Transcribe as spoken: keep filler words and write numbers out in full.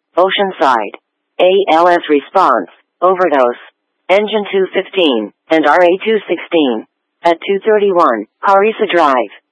Oceanside. A L S response, overdose. Engine two fifteen, and R A two sixteen. At two thirty-one, Harissa Drive.